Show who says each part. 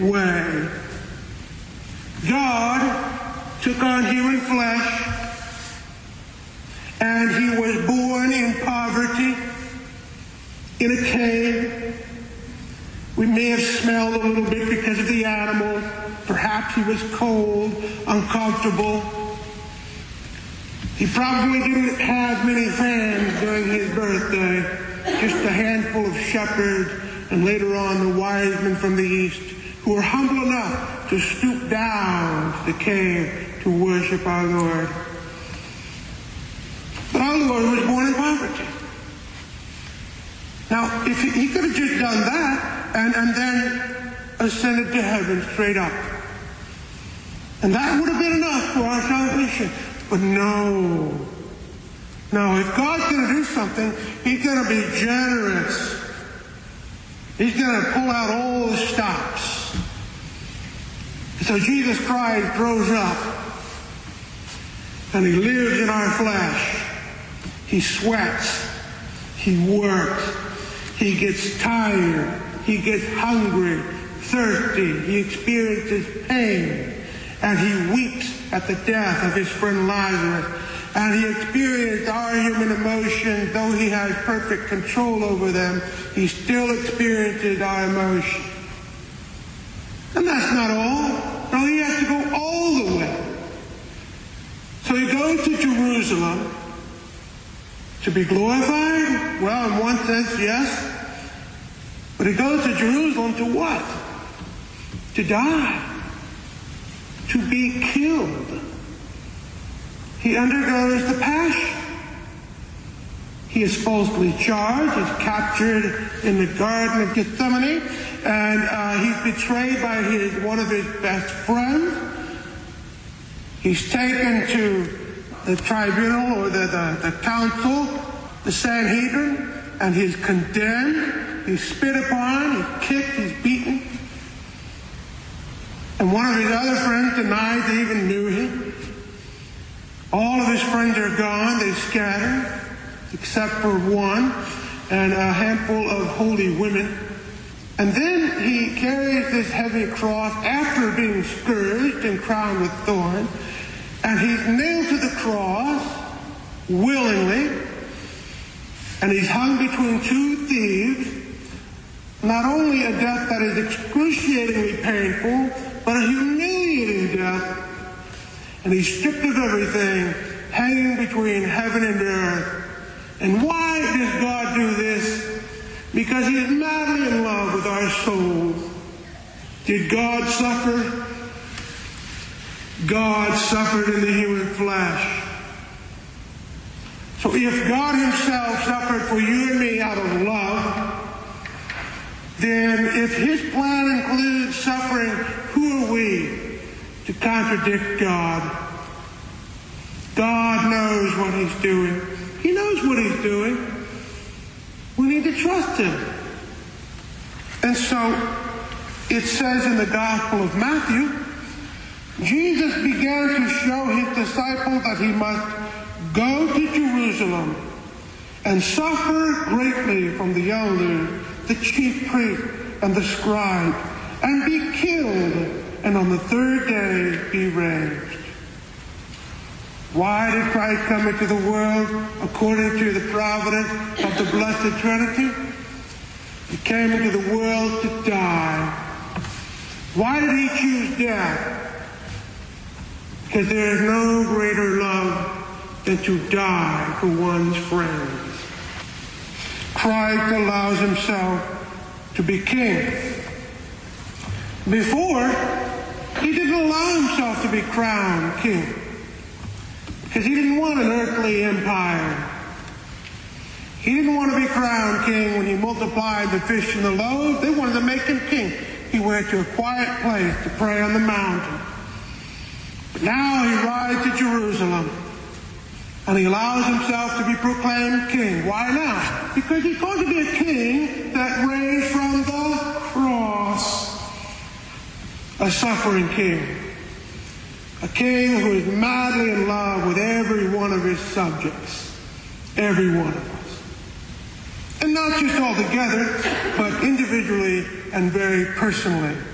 Speaker 1: way. God took on human flesh, and he was born in poverty, in a cave. We may have smelled a little bit because of the animal. Perhaps he was cold, uncomfortable. He probably didn't have many fans during his birthday, just a handful of shepherds, and later on the wise men from the east, who were humble enough to stoop down to the cave to worship our Lord. But our Lord was born in poverty. Now, if he could have just done that and then ascended to heaven straight up, and that would have been enough for our salvation. But no, if God's going to do something, he's going to be generous. He's going to pull out all the stops. So Jesus Christ grows up, and he lives in our flesh. He sweats. He works. He gets tired. He gets hungry, thirsty. He experiences pain. And he weeps at the death of his friend Lazarus. And he experienced our human emotions. Though he has perfect control over them, he still experiences our emotions. And that's not all. No, he has to go all the way. So he goes to Jerusalem to be glorified? Well, in one sense, yes. But he goes to Jerusalem to what? To die. To be killed. He undergoes the passion. He is falsely charged. He's captured in the Garden of Gethsemane. And he's betrayed by one of his best friends. He's taken to the tribunal or the council, the Sanhedrin, and he's condemned. He's spit upon. He's kicked. He's beaten. And one of his other friends denied they even knew him. All of his friends are gone. They scatter, except for one and a handful of holy women. And then he carries this heavy cross after being scourged and crowned with thorns. And he's nailed to the cross willingly. And he's hung between two thieves. Not only a death that is excruciatingly painful, but a humiliating death. And he's stripped of everything, hanging between heaven and earth. And why does God do this? Because he is madly in love with our souls. Did God suffer? God suffered in the human flesh. So if God himself suffered for you and me out of love, then if his plan includes suffering, who are we to contradict God? God knows what he's doing. He knows what he's doing. We need to trust him. And so it says in the Gospel of Matthew, Jesus began to show his disciples that he must go to Jerusalem and suffer greatly from the elders, the chief priests, and the scribes, and be killed, and on the third day be raised. Why did Christ come into the world according to the providence of the Blessed Trinity? He came into the world to die. Why did he choose death? Because there is no greater love than to die for one's friends. Christ allows himself to be king. Before, he didn't allow himself to be crowned king because he didn't want an earthly empire. He didn't want to be crowned king when he multiplied the fish and the loaves. They wanted to make him king. He went to a quiet place to pray on the mountain. But now he rides to Jerusalem, and he allows himself to be proclaimed king. Why now? Because he's going to be a king that reigns from the cross. A suffering king. A king who is madly in love with every one of his subjects. Every one of us. And not just all together, but individually and very personally.